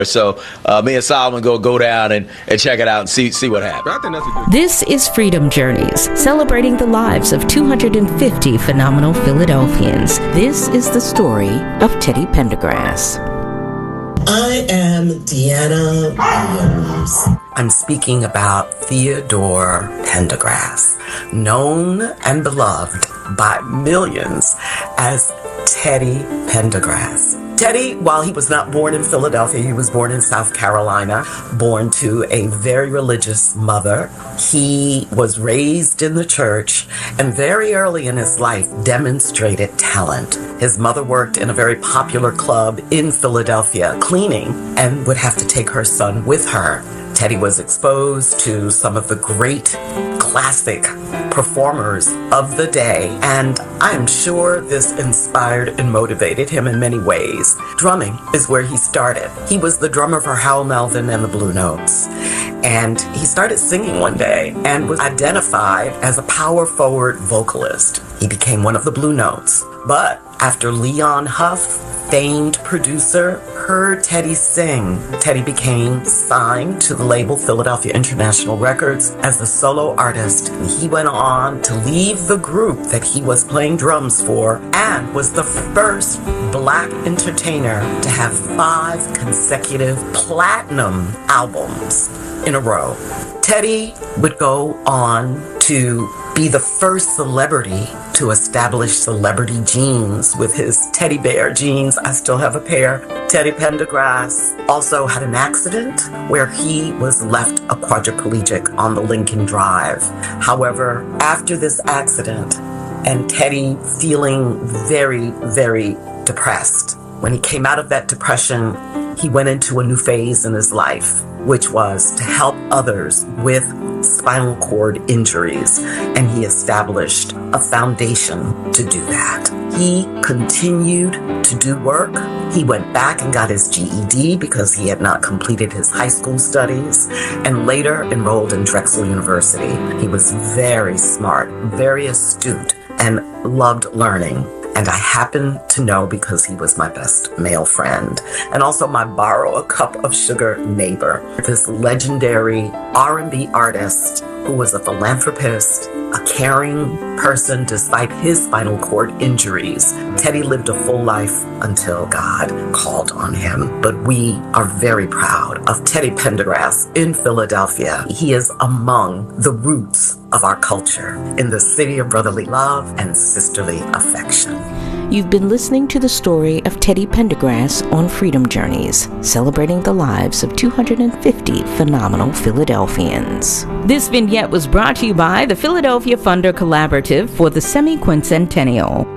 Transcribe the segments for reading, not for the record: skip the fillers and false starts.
So me and Solomon go down and check it out and see what happens. This is Freedom Journeys, celebrating the lives of 250 phenomenal Philadelphians. This is the story of Teddy Pendergrass. I am Deanna Williams. I'm speaking about Theodore Pendergrass, known and beloved by millions as Teddy Pendergrass. Teddy, while he was not born in Philadelphia, he was born in South Carolina, born to a very religious mother. He was raised in the church and very early in his life demonstrated talent. His mother worked in a very popular club in Philadelphia, cleaning, and would have to take her son with her. Teddy was exposed to some of the great classic performers of the day, and I am sure this inspired and motivated him in many ways. Drumming is where he started. He was the drummer for Hal Melvin and the Blue Notes, and he started singing one day and was identified as a power forward vocalist. He became one of the Blue Notes, but after Leon Huff, famed producer, heard Teddy sing, Teddy became signed to the label Philadelphia International Records as a solo artist. He went on to leave the group that he was playing drums for and was the first black entertainer to have 5 consecutive platinum albums in a row. Teddy would go on to be the first celebrity to establish celebrity jeans with his teddy bear jeans. I still have a pair. Teddy Pendergrass also had an accident where he was left a quadriplegic on the Lincoln Drive. However, after this accident and Teddy feeling very, very depressed, when he came out of that depression, he went into a new phase in his life, which was to help others with spinal cord injuries, and he established a foundation to do that. He continued to do work. He went back and got his GED because he had not completed his high school studies, and later enrolled in Drexel University. He was very smart, very astute, and loved learning. And I happen to know because he was my best male friend, and also my borrow a cup of sugar neighbor, this legendary R&B artist who was a philanthropist, a caring person despite his spinal cord injuries. Teddy lived a full life until God called on him. But we are very proud of Teddy Pendergrass in Philadelphia. He is among the roots of our culture in the city of brotherly love and sisterly affection. You've been listening to the story of Teddy Pendergrass on Freedom Journeys, celebrating the lives of 250 phenomenal Philadelphians. This vignette was brought to you by the Philadelphia Funder Collaborative for the Semi-Quincentennial.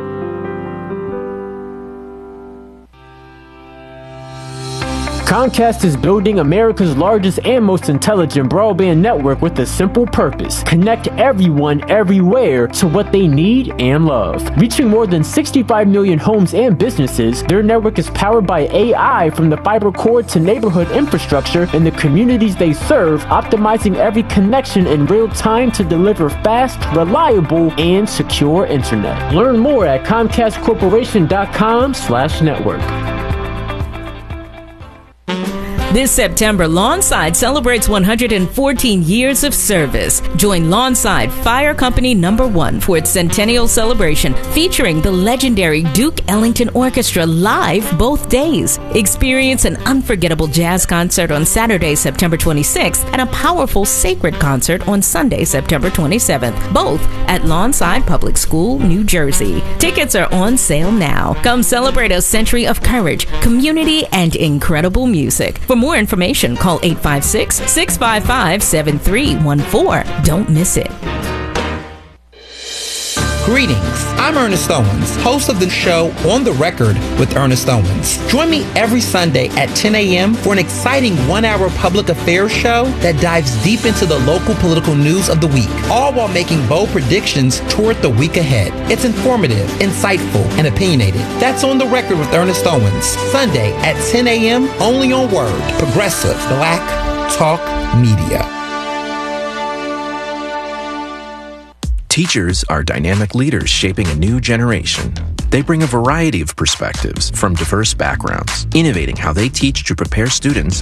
Comcast is building America's largest and most intelligent broadband network with a simple purpose: connect everyone everywhere to what they need and love. Reaching more than 65 million homes and businesses, their network is powered by AI from the fiber cord to neighborhood infrastructure in the communities they serve, optimizing every connection in real time to deliver fast, reliable, and secure internet. Learn more at ComcastCorporation.com/network. This September, Lawnside celebrates 114 years of service. Join Lawnside Fire Company #1 for its centennial celebration, featuring the legendary Duke Ellington Orchestra live both days. Experience an unforgettable jazz concert on Saturday, September 26th, and a powerful sacred concert on Sunday, September 27th, both at Lawnside Public School, New Jersey. Tickets are on sale now. Come celebrate a century of courage, community, and incredible music. For more information, call 856-655-7314. Don't miss it. Greetings, I'm Ernest Owens, host of the show On the Record with Ernest Owens. Join me every Sunday at 10 a.m. for an exciting 1-hour public affairs show that dives deep into the local political news of the week, all while making bold predictions toward the week ahead. It's informative, insightful, and opinionated. That's On the Record with Ernest Owens, Sunday at 10 a.m. only on Word, Progressive Black Talk Media. Teachers are dynamic leaders shaping a new generation. They bring a variety of perspectives from diverse backgrounds, innovating how they teach to prepare students